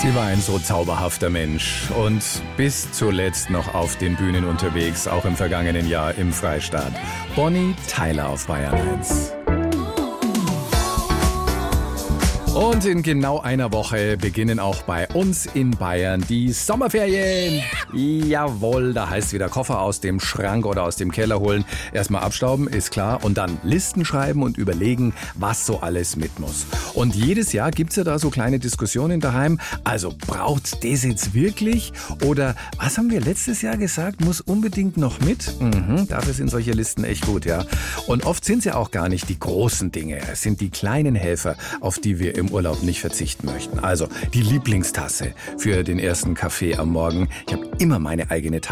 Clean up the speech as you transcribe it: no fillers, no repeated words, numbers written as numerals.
Sie war ein so zauberhafter Mensch und bis zuletzt noch auf den Bühnen unterwegs, auch im vergangenen Jahr im Freistaat. Bonnie Tyler auf Bayern 1. Und in genau einer Woche beginnen auch bei uns in Bayern die Sommerferien. Jawohl, da heißt wieder Koffer aus dem Schrank oder aus dem Keller holen. Erstmal abstauben, ist klar. Und dann Listen schreiben und überlegen, was so alles mit muss. Und jedes Jahr gibt's ja da so kleine Diskussionen daheim. Also braucht das jetzt wirklich? Oder was haben wir letztes Jahr gesagt, muss unbedingt noch mit? Dafür sind solche Listen echt gut, ja. Und oft sind es ja auch gar nicht die großen Dinge. Es sind die kleinen Helfer, auf die wir im Urlaub nicht verzichten möchten. Also die Lieblingstasse für den ersten Kaffee am Morgen. Ich habe immer meine eigene Tasse.